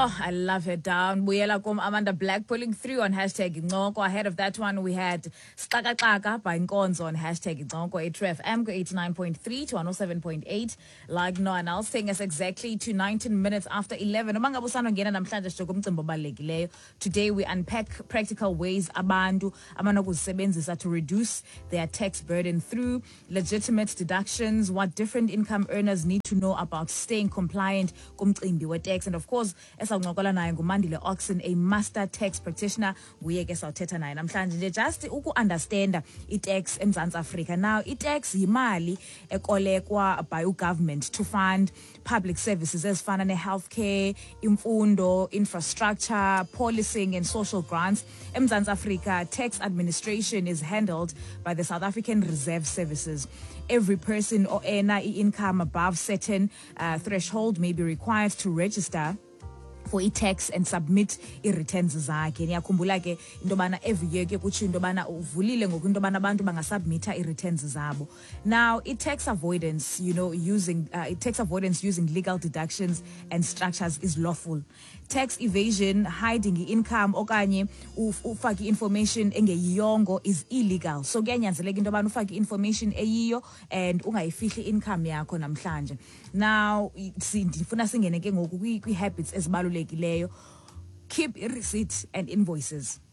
Oh, I love it. Down. Buyela kum Amanda Black pulling through on hashtag Ncoko. Ahead of that one, we had Xaka by Nkonzo on hashtag Ncoko. Tref M 89.3 to 107.8. Like no one else, taking us exactly to 19 minutes after 11. Today we unpack practical ways abantu abanokuzisebenzisa to reduce their tax burden through legitimate deductions, what different income earners need to know about staying compliant kumcimbi we-tax, and of course esawuncokola naye ngumandile Oxen, a master tax practitioner. Uye ke sawuthetha naye namhlanje nje just uku-understanda i-tax eMzantsi Afrika. Now i-tax yimali ekolekwa by government to fund public services ezifana ne-healthcare, imfundo, infrastructure, policing and social grants. eMzantsi Afrika, tax administration is handled by the South African Reserve Services. Every person or earner income above certain threshold may be required to register for i-tax and submit i-returns zakhe. Niyakhumbula ke into bana every year ke kutsho into bana uvulile ngoku into bana abantu bangasubmita i-returns zabo. Now i-tax avoidance, using legal deductions and structures is lawful. Tax evasion, hiding income okanye ufaki information engeyiyongo is illegal. So kuyanyanzeleka into bana ufaki information eyiyo and ungayifihli income yakho namhlanje. Now ndifuna singene ke ngoku kwi-habits ezibalulekileyo. Keep receipts and invoices.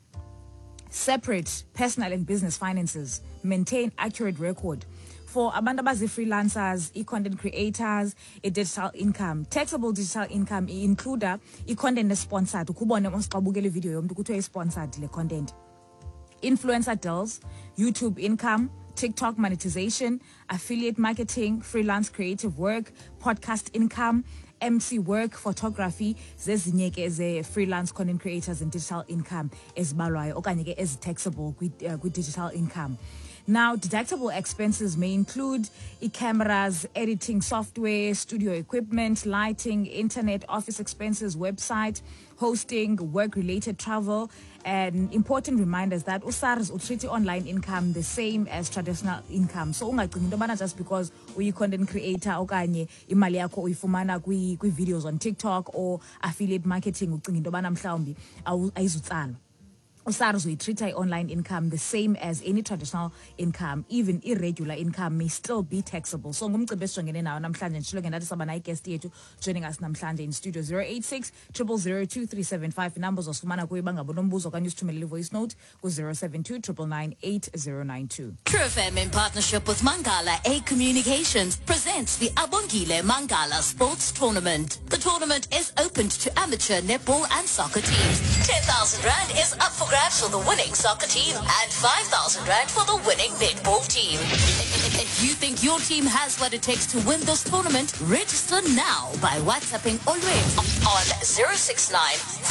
Separate personal and business finances. Maintain accurate record. For abantu abazi-freelancers, e-content creators, digital income. Taxable digital income include i-content sponsored. Ukubone xa ubukele video yomntu kuthiwe sponsored le content. Influencer deals, YouTube income, TikTok monetization, affiliate marketing, freelance creative work, podcast income, MC work, photography, zezinye ke ze freelance content creators and digital income ezibalwayo okanye ke ezitaxable with digital income. Now, deductible expenses may include cameras, editing software, studio equipment, lighting, internet, office expenses, website, hosting, work-related travel, and important reminders that USARS will treat online income the same as traditional income. So ungacinga into bana just because uyi-content creator okanye imali yakho uyifumana kwi-videos on TikTok or affiliate marketing ucinga into bana mhlawumbi ayizutsalwa. USARS will treat online income the same as any traditional income. Even irregular income may still be taxable. So ngumcimbi esijongene nawo namhlanje ndishilo ke ndathi saba nayi guest yethu joining us namhlanje in studio 086 000 2375. Numbers osifumana kuyo bangabona umbuzo okanye usithumelele voice note ku 072 999 8092. True FM in partnership with Mangala A Communications presents the Abongile Mangala Sports Tournament. The tournament is open to amateur netball and soccer teams. 10,000 Rand is up for grabs for the winning soccer team and 5,000 Rand for the winning netball team. If you think your team has what it takes to win this tournament, register now by WhatsApping always on 069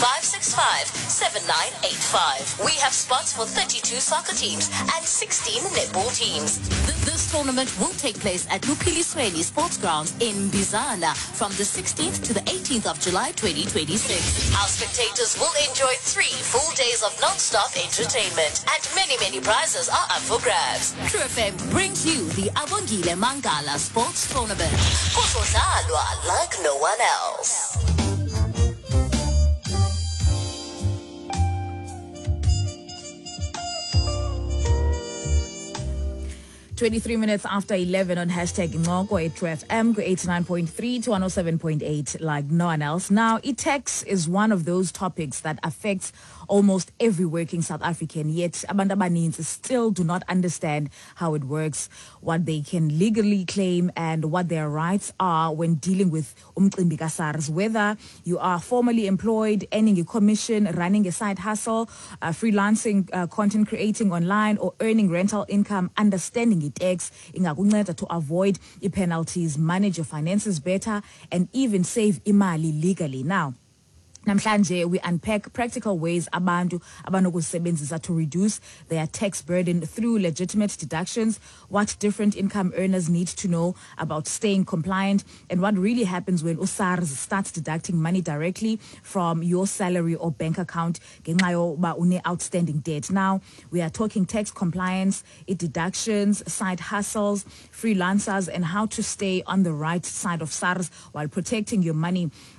565 7985. We have spots for 32 soccer teams and 16 netball teams. This tournament will take place at Lupilisweni Sports Grounds in Bizana from the 16th to the 18th of July 2026. Our spectators will enjoy 3 full days of non-stop entertainment and many prizes are up for grabs. True FM brings you the Abongile Mangala Sports Tournament. Kuzodlalwa like no one else. 23 minutes after 11 on hashtag Ncoko at True FM 89.3 to 107.8 like no one else. Now, e-tax is one of those topics that affects almost every working South African, yet abantu abaninzi still do not understand how it works, what they can legally claim and what their rights are when dealing with umcimbi kaSARS. Whether you are formally employed, earning a commission, running a side hustle, freelancing, content creating online or earning rental income, understanding i-tax ingakunceda to avoid penalties, manage your finances better and even save imali legally. Now, namhlanje we unpack practical ways abantu abanokuzisebenzisa to reduce their tax burden through legitimate deductions, what different income earners need to know about staying compliant, and what really happens when USARS starts deducting money directly from your salary or bank account ngenxa yoba une outstanding debt. Now, we are talking tax compliance, deductions, side hustles, freelancers, and how to stay on the right side of SARS while protecting your money.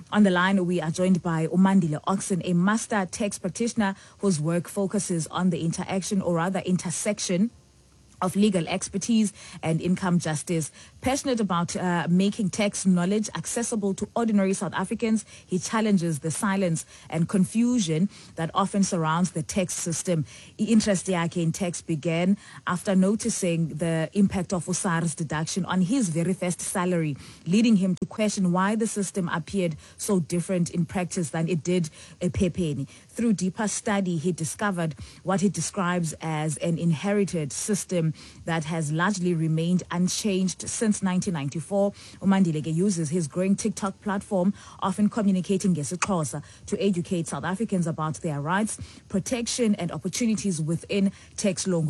On the line, we are joined by Umandile Oxen, a master tax practitioner whose work focuses on the interaction, or rather intersection, of legal expertise and income justice. Passionate about making tax knowledge accessible to ordinary South Africans, he challenges the silence and confusion that often surrounds the tax system. Interest yakhe in tax began after noticing the impact of USAR's deduction on his very first salary, leading him to question why the system appeared so different in practice than it did ephepheni. Through deeper study, he discovered what he describes as an inherited system that has largely remained unchanged since 1994. Umandile uses his growing TikTok platform, often communicating ngesiXhosa, to educate South Africans about their rights, protection and opportunities within tax law.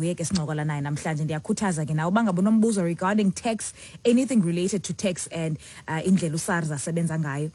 Regarding tax, anything related to tax and indlela uSARS asebenza ngayo.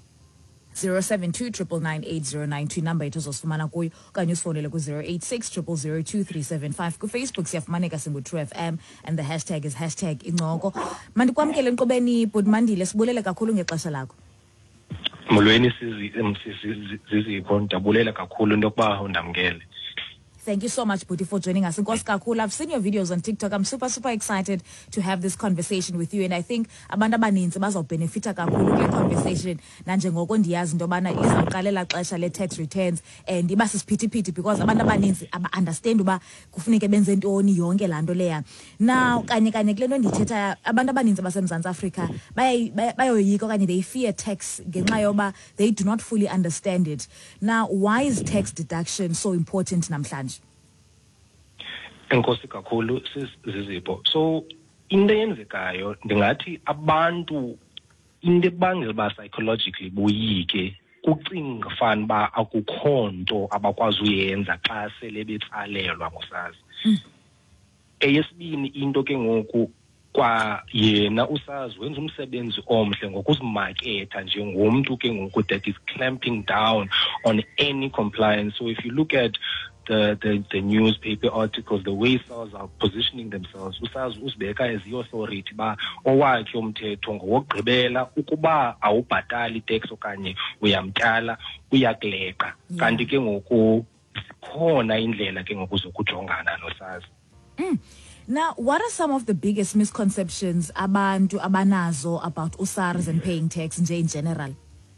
072-999-8092 number it uzosifumana kuyo okanye usifonele ku 086-002-375 ku Facebook siyafumaneka singu-True FM and the hashtag is #Incoko. Mandikwamkele enkqubeni Bhuti Mandile, sibulele kakhulu ngexesha lakho. Molweni Zizipho, ndiyabulela kakhulu into yokuba undamkele. Thank you so much, Bhuti, for joining us. I've seen your videos on TikTok. I'm super excited to have this conversation with you, and I think abantu abaninzi bazawubenefita kakhulu kule conversation nanjengoko ndiyazi into yobana izawuqalela xesha le-tax returns and iba sisiphithiphithi because abantu abaninzi aba-understand uba kufuneke benze ntoni yonke laa nto leya. Now kanye kule nto ndithetha, abantu abaninzi baseMzantsi Afrika bayoyika okanye they fear tax ngenxa yoba they do not fully understand it. Now, why is tax deduction so important namhlanje? Enkosi kakhulu Zizipho. So into eyenzekayo ndingathi abantu into ebangela uba psychologically boyike kucinga fana uba akukho nto abakwazi uyenza xa sele betsalelwa nguSARS. Eyesibini into ke ngoku kwa yena uSARS wenza umsebenzi omhle ngokuzimaketha njengomntu ke ngoku that is clamping down on any compliance. So if you look at the newspaper articles, the way SARS are positioning themselves, uSARS usibeka as the authority ba owakhe umthetho ngokugqibela ukuba awubhatali tax okanye uyamtyala uyakuleqa. Kanti ke ngoku khona indlela ke ngoku zokujongana noSARS. Now, what are some of the biggest misconceptions abantu abanazo about uSARS and paying tax nje in general?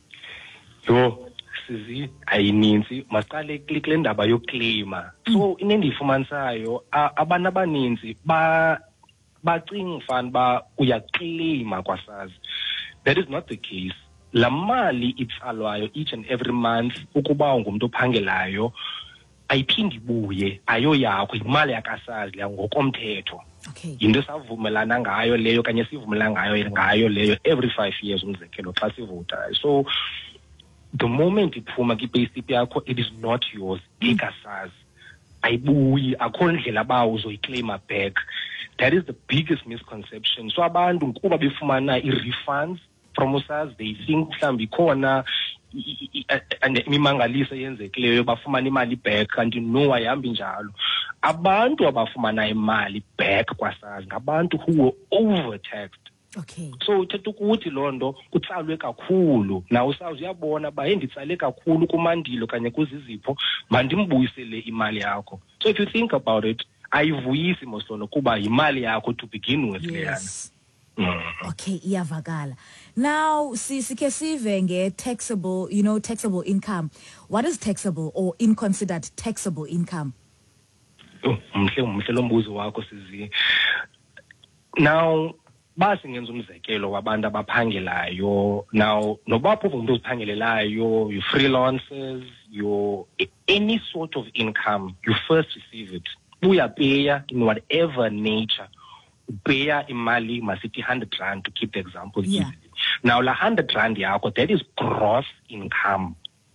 Sizi ayininzi masiqale kule ndaba yokuclaima. So inendifumanisayo abantu abaninzi bacinga fana ba uyaclaima kwaSARS. That is not the case. La mali itsalwayo each and every month ukuba ungumntu ophangelayo ayiphindi ibuye ayoyakho, imali yakaSARS leya ngokomthetho. Okay. Into savumelana ngayo leyo kanye sivumelana ngayo leyo every 5 years umzekelo xa sivotayo. So the moment iphuma kwi-payslip yakho, it is not yours. ikaSARS ayibuyi, akho ndlela ba uzoyiclaima back. That is the biggest misconception. So abantu kuba befumana i-refunds from uSARS, they think mhlawumbi khona and imimangaliso yenzekileyo bafumana imali back, kanti no ayihambi njalo. Abantu abafumana imali back kwaSARS ngabantu who were overtaxed. Okay. So uthetha ukuthi loo nto kutsalwe kakhulu. Now uSARS uyabona ba nditsale kakhulu kuMandile kanye kuZizipho, mandimbuyisele imali yakho. So if you think about it, ayivuyisi mosolo kuba imali yakho to begin with leyana. Okay, iyavakala. Now, sikhe sive nge-taxable, taxable income. What is taxable or inconsidered taxable income? Mhle lo mbuzo wakho Sizi. Now, basingenza umzekelo wabantu abaphangelayo. Now, nobapho umuntu oziphangelelayo, you freelancers, you any sort of income, you first receive it. Uyapaya in whatever nature. Paya imali masithi 100 rand to keep the example easy. Now la 100 rand yakho, that is gross income.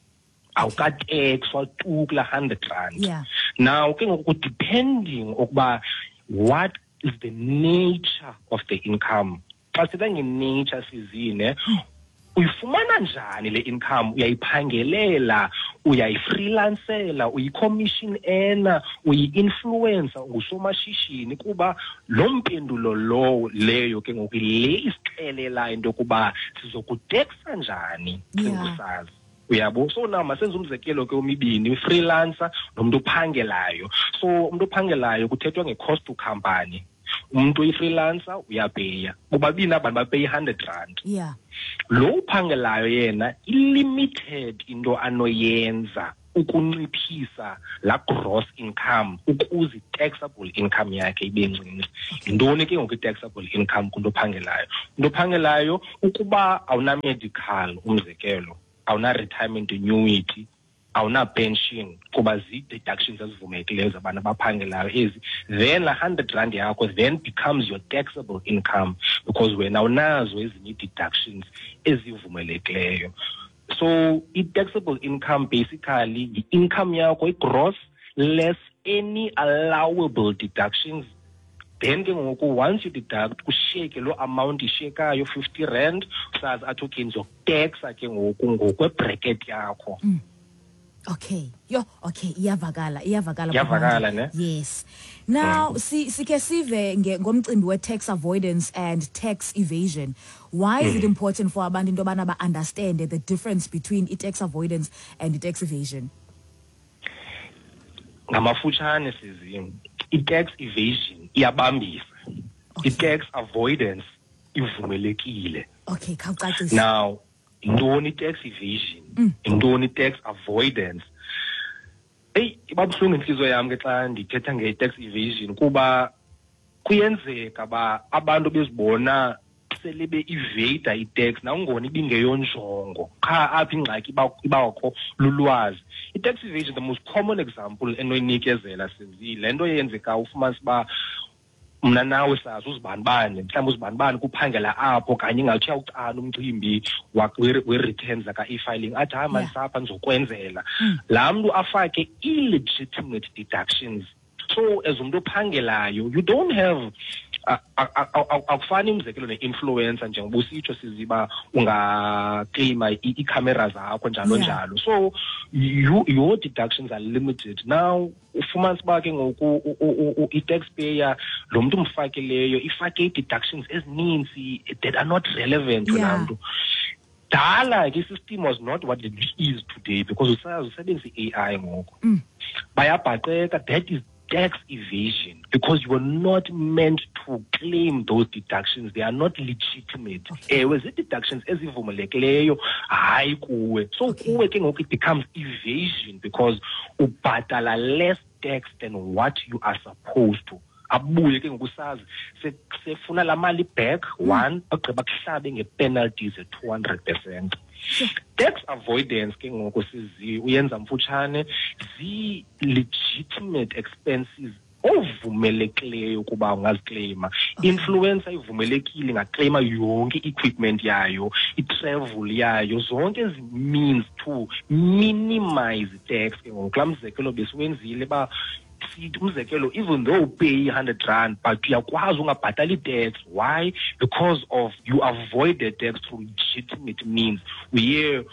Awukatex watukla 100 rand. Yeah. Now ke ngoku depending ukuba what is the nature of the income. Xa sithetha nge-nature Sizine, uyifumana njani le income? Uyayiphangelela, uyayifreelancela, uyi-commission earner, uyi-influencer, ngusomashishini, kuba lo mpendulo leyo ke ngoku le isixelela into yokuba sizokuteksa njani singusazi. Uyabo? So now masenze umzekelo ke omibini, freelancer nomuntu ophangelayo. So umuntu ophangelayo kuthethwa nge-cost to company. Umuntu oyi-freelancer uyapeya. Bobabini abantu bapeya R100. Yeah. Lo uphangelayo yena i-limited into anoyenza ukunciphisa la gross income ukuze taxable income yakhe ibe ncinci. Yintoni ke ngoku taxable income kunto ophangelayo? Into ophangelayo ukuba awuna medical umzekelo, awuna retirement annuity, awuna pension, kuba zi-deductions ezivumekileyo zabantu abaphangelayo ezi, then la R100 yakho then becomes your taxable income because wena unazo ezinye deductions ezivumelekileyo. So i-taxable income basically i-income yakho i-gross less any allowable deductions. Then ke ngoku once you deduct kushiyeke lo amount ishiyekayo R50, usazi athi okay ndizokutexa ke ngoku ngokwe-bracket yakho. Okay. Okay, iyavakala. Iyavakala ne? Yes. Now, sike sive ngomcimbi we-tax avoidance and tax evasion. Why is it important for abantu into yobana ba-understand the difference between i-tax avoidance and i-tax evasion? Ngamafutshane sizini, i-tax evasion iyabambisa. I-tax avoidance ivumelekile. Okay, khawucacise. Now, intoni i-tax evasion? Intoni i-tax avoidance? Ibabuhlungu inhliziyo yami ke xa ndithetha nge-tax evasion kuba kuyenzeka ba abantu bezibona sele be-evada i-tax nangona ibingeyonjongo qha apha ingxaki ibakho lulwazi. I-tax evasion, the most common example enoyinikezela le nto yenzeka ufumanise uba mna nawe sazi uzibanibani, mhlawumbi uzibanibani kuphangela apho kanye ingathi uyawucana umcimbi we-returns zaka-e-filing athi hayi manisapha ndizokwenzela. Laa mntu afake illegitimate deductions. So as umuntu ophangelayo you don't have akufani umzekelo ne-influencer njengoba usitsho siziba ungaklima ii-camera zakho njalo njalo. So your deductions are limited. Now ufumanise uba ke ngoku i-taxpayer lo mntu umfakileyo ifake ii-deductions ezininzi that are not relevant to laa mntu. Dala ke i-system was not what it is today because usazi usebenzisa i-AI ngoku. Bayabhaqeka, that is tax evasion because you were not meant to claim those deductions. They are not legitimate. With the deductions ezivumelekileyo hayi kuwe. So kuwe ke ngoku it becomes evasion because ubhatala less tax than what you are supposed to. Abuye ke ngokusazi sefuna la mali back one agqiba kuhlabe nge-penalties e-200%. Tax avoidance ke ngoku uyenza mfutshane zi-legitimate expenses ovumelekileyo kuba ungazikleyima. Influencer ivumelekile ingakleyima yonke i-equipment yayo, i-travel yayo, zonke ezi means to minimize tax ke ngoku. Laa mzekelo besiwenzile ba umzekelo even though pay R100 but uyakwazi ungabhatali tax. Why? Because of you avoided tax through legitimate means. Uye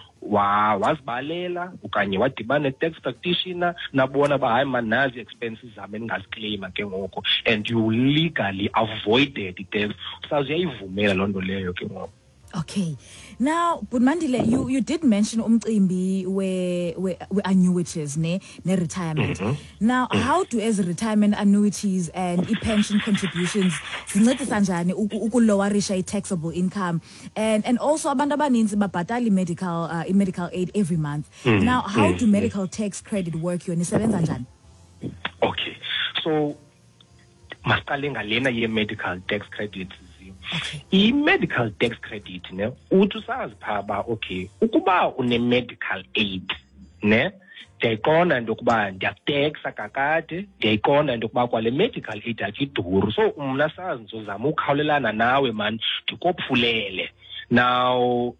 wazibalela okanye wadibana tax practitioner nabona ba hayi manazi expenses zami endingaziclaima ke ngoko and you legally avoided tax. Usazi uyayivumela loo nto leyo ke ngoko. Okay. Now, Budmandile, you did mention umcimbi we annuities ne retirement. Now, how do as retirement annuities and pension contributions zincedisa njani ukulowarisha i-taxable income and also abantu abaninzi babhatala medical aid every month. Now, how do medical tax credit work yona isebenza njani? Okay. So masiqale ngalena ye-medical tax credit. Okay. I-medical tax credit ne uthi usazi phaa ba okay ukuba une-medical aid ne ndiyayiqonda into yokuba ndiyakuteksa kakade, ndiyayiqonda into yokuba kwale medical aid yakho iduru. So mna sazi ndizozama ukhawulelana nawe mani ndikophulele. Now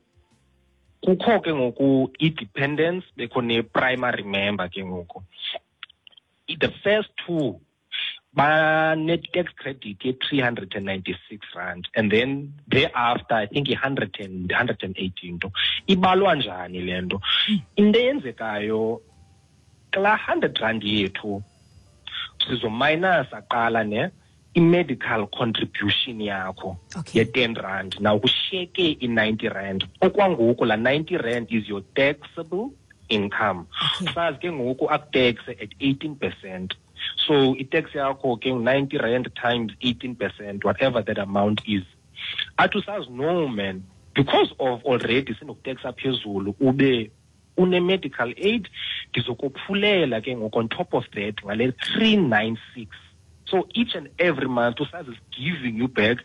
kukho ke ngoku i-dependence bekho ne-primary member ke ngoku. The first two net tax credit ye-396 and then thereafter I think 118 nto. Ibalwa njani le nto? Into eyenzekayo kla 100 rand yethu sizominus aqala ne i-medical contribution yakho ye-10 rand. Now kushiyeke i-90 rand. Okwangoku la 90 rand is your taxable income. Sazi ke ngoku akutaxe at 18%. So i-tax yakho ke 90 rand times 18%, whatever that amount is. Athi sazi no man, because of already sinokutaxa phezulu ube une-medical aid, ndizokophulela ke ngoku on top of that ngale 396. So each and every month USAS is giving you back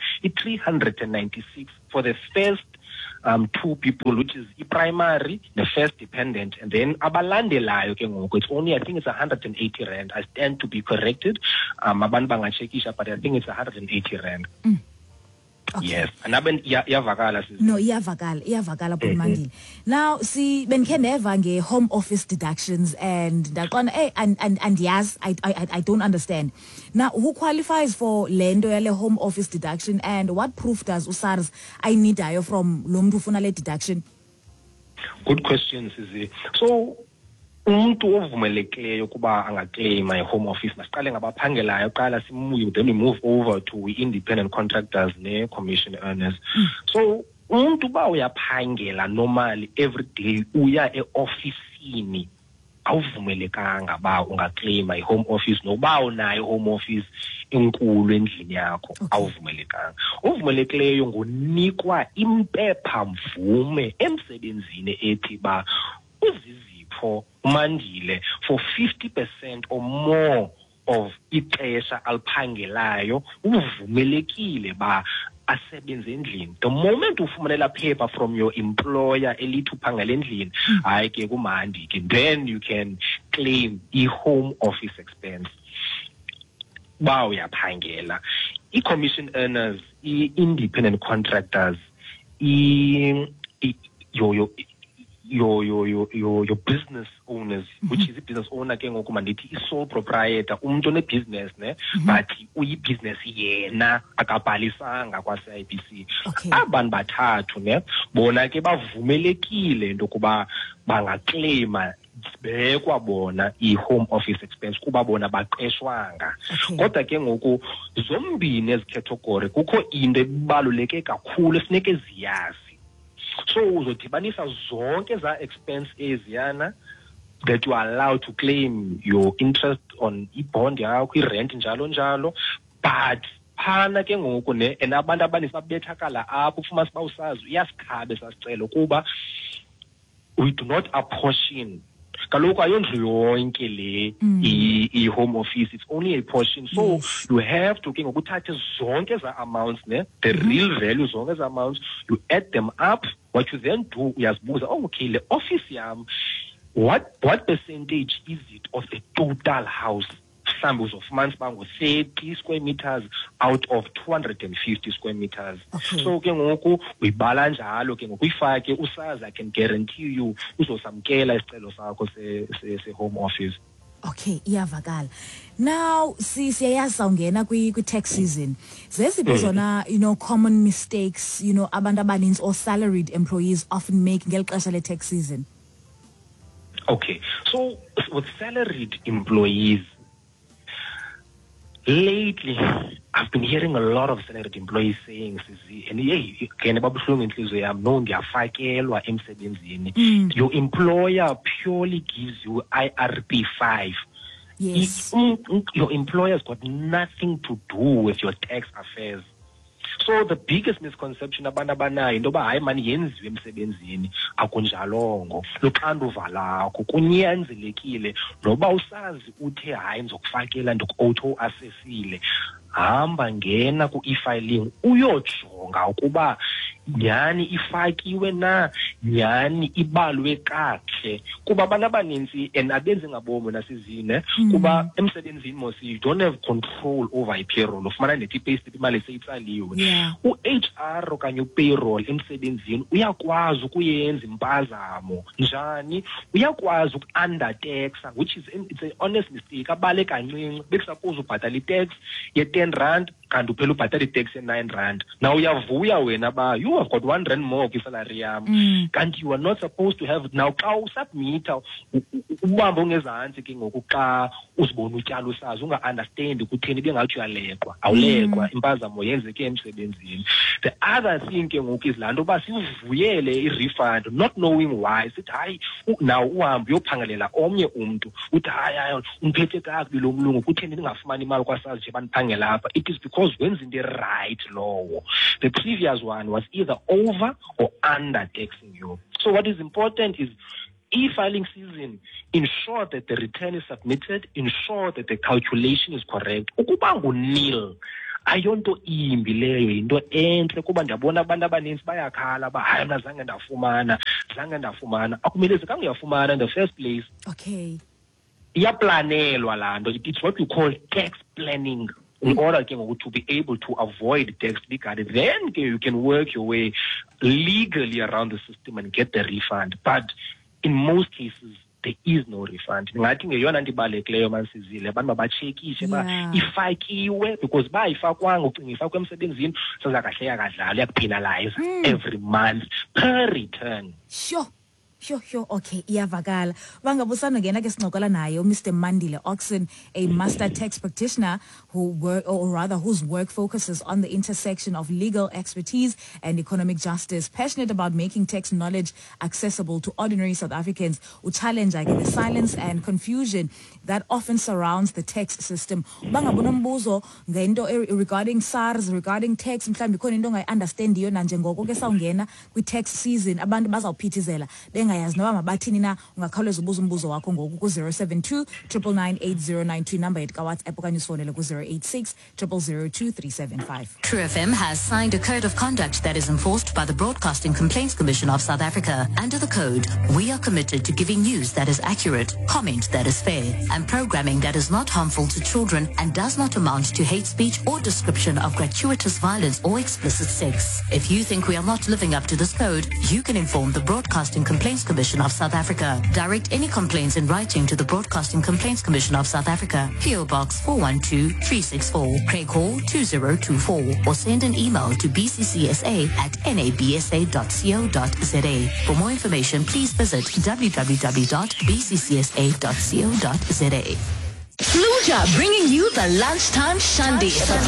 396 for the first 2 people, which is primary, the first dependent, and then abalandelayo ke ngoku it's only, I think it's 180 rand. I stand to be corrected. Abantu bangachekisha, but I think it's 180 rand. Okay. Yes, and iyavakala. No, iyavakala Bhuti. Now, see, benkhe neva nge home office deductions and ndaqona and yes, I don't understand. Now, who qualifies for lendo yale home office deduction, and what proof does USARS I need from lo mntu ufuna le deduction? Good question, Sisi. So umuntu ovumelekileyo kuba angaclaim my home office masiqale ngabaphangelayo qala simuye, then we move over to independent contractors ne commission earners. So umuntu ba uyaphangela normally every day uya eofisini awuvumelekanga ba ungaclaim my home office noba unayo home office enkulu endlini yakho. Awuvumelekanga. Ovumelekileyo ngonikwa impepha mvume emsebenzini ethi ba uzizipho umandile for 50% or more of ixesha aliphangelayo, uvumelekile ba asebenze endlini. The moment ufumanela paper from your employer elithi uphangela endlini, hayi ke kumandi ke, then you can claim i-home office expense. Ba uyaphangela. I-commission earners, i-independent contractors, your business owners, which is a business owner ke ngoku mandithi i-sole proprietor, umuntu one-business ne, but uyi-business yena akabhalisanga kwa-CIBC. Abantu bathathu ne, bona ke bavumelekile into kuba bangaclaima bekwa bona i-home office expense kuba bona baqeshwanga. Kodwa ke ngoku zombini ezi category kukho into ebaluleke kakhulu efuneke ziyazi. So uzodibanisa zonke za expense eziyana that you are allowed to claim your interest on i-bond yakho, i-rent njalo njalo, but phana ke ngoku ne, and abantu abaninzi babethakala apho ufuma siba usazi uyasikhabe sasicelo kuba we do not apportion. Kaloku ayondlu yonke le i-home office, it's only a portion. So you have to ke ngokuthatha zonke za amounts ne, the real value zonke za amounts, you add them up. What you then do, uyazibuza, okay, le office yam, what percentage is it of the total house? Mhlawumbi uzofumana bango 30 square meters out of 250 square meters. So ke ngoku uyibala njalo ke ngoku uyifake usazi, I can guarantee you uzosamkela isicelo sakho se home office. Okay, iyavakala. Now, siyayazi sawungena kwi-tax season. Zeziphi zona, common mistakes, abantu abaninzi or salaried employees often make ngeli xesha le-tax season? Okay, so with salaried employees, lately, I've been hearing a lot of salaried employees saying, and your employer purely gives you IRP 5. Yes. Your employer's got nothing to do with your tax affairs. So the biggest misconception abanayo into ba hayi mani yenziwe emsebenzini akunjalongo luxanduva lakho kunyanzelekile noba usazi uthe hayi ndizokufakela ndiku-auto assessile hamba ngena ku-e-filing uyojonga ukuba nyhani ifakiwe na, nyhani ibalwe kakhe, kuba abantu abaninzi and abenzi ngabomo nasizine kuba emsebenzini mos you don't have control over i-payroll, ufumana nethi i-payslip imali seyitsaliwe. U-HR okanye u-payroll emsebenzini uyakwazi ukuyenza impazamo njani, uyakwazi uku-undertaxa, which is it's an honest mistake, abale kancinci bekusuppose ubhatala i-tax ye-R10 kanti uphela ubhatala i-tax ye-R9. Now uyavuya wena ba you have got R1 more kwisalary yam, kanti you are not supposed to have it. Now xa usubmita ubamba ongezantsi ke ngoku xa uzibona utyala usazi unga-understand kutheni bengathi uyalekwa, awulekwa, impazamo yenzeke emsebenzini. The other thing ke ngoku is laa nto uba sivuyele i-refund not knowing why, sithi hayi now uhambe uyophangelela omnye umntu uthi hayi umphethe kakubi lo mlungu kutheni ndingafumani imali kwasazi nje bandiphangela apha. It is because wenza into right lowo. The previous one was either over or under taxing you. So what is important is e-filing season, ensure that the return is submitted, ensure that the calculation is correct. Ukuba ngu-nil ayonto imbi leyo, yinto entle kuba ndiyabona abantu abaninzi bayakhala ba hayi mna zange ndafumana. Akumelezi kange uyafumana in the first place. Okay. Iyaplanelwa laa nto. It's what we call tax planning. In order to be able to avoid tax legally, then you can work your way legally around the system and get the refund. But in most cases, there is no refund. Ngathi ngeyona nto ibalulekileyo mansizile abantu mabatshekishe ba ifakiwe, because ba ifakwanga ucinga ifakwe emsebenzini saza kahle yakadlala yakupenalize every month per return. Sure. Okay, iyavakala. Bangabusana ngena ke sincokola naye Mr. Mandile Oxen, a master tax practitioner whose work focuses on the intersection of legal expertise and economic justice, passionate about making tax knowledge accessible to ordinary South Africans who challenge the silence and confusion that often surrounds the tax system. Bangabona umbuzo ngento regarding SARS, regarding tax, mhlawumbe khona into ongayi-understand iyo nanjengoko ke sawungena kwi-tax season abantu bazawuphithizela yazi noba mabathini na, ungakhawuleza ubuza umbuzo wakho ngoku ku-072 999 number yethu ka-WhatsApp okanye usifowunele ku-086 002 375. True FM has signed a code of conduct that is enforced by the Broadcasting Complaints Commission of South Africa. Under the code, we are committed to giving news that is accurate, comment that is fair, and programming that is not harmful to children and does not amount to hate speech or description of gratuitous violence or explicit sex. If you think we are not living up to this code, you can inform the Broadcasting Complaints Commission of South Africa. Direct any complaints in writing to the Broadcasting Complaints Commission of South Africa, PO Box 412364, Craig Hall 2024, or send an email to bccsa@nabsa.co.za. For more information, please visit www.bccsa.co.za. Fluja bringing you the lunchtime Shandi.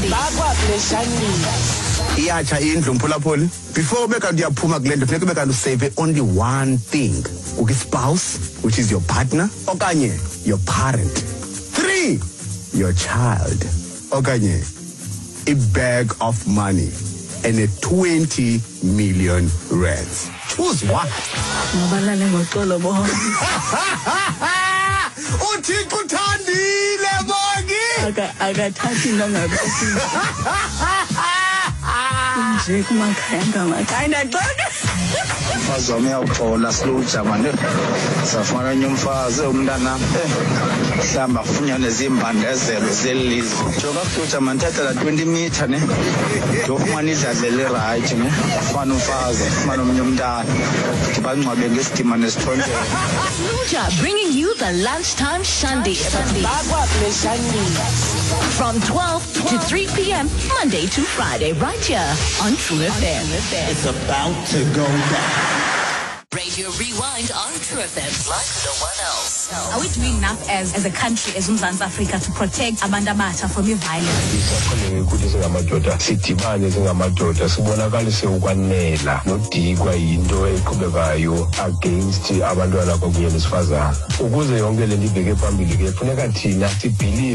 Iyacha indlu mphulaphuli. Before ubeka ndiyaphuma kule nto funeka ubeka save only one thing. Spouse, which is your partner, okanye your parent. 3, your child, okanye a bag of money and a 20 million rands. Choose one. uThixo uthandile bongi akathathi nongakuthi nje kumakhaya ngamakhaya ndaxoka Mazome uyawuxola Fluja manje safana nyumfazi umntana hlamba funyane zimbandezelo zelizwe joka Fluja manthatha la 20 meter ne ndofumana idladle right ne fana umfazi fana omnye umntana ngibangcwabe ngesidima nesithonjela. Fluja bringing you the lunchtime Shandi. From 12 to 3 p.m. Monday to Friday right here on True FM. It's about to go down. Radio Rewind on True FM like no one else. Are we doing enough as a country, as Mzansi Africa, to protect abantu abatsha from violence? Siyakhona ukuthi singamadoda sidibane singamadoda sibonakalise ukwanela nodikwa into eqhubekayo against abantwana kwakunye nesifazana ukuze yonke le nto ibheke phambili ke funeka thina sibhilive